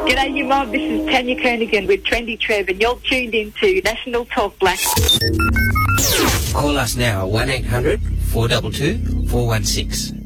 G'day, you mob. This is Tanya Kernigan with Trendy Trev, and you're tuned into National Talk Black. Call us now, 1-800-422-416.